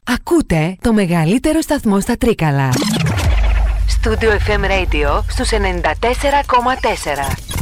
Ακούτε το μεγαλύτερο σταθμό στα Τρίκαλα. Studio FM Radio στους 94,4.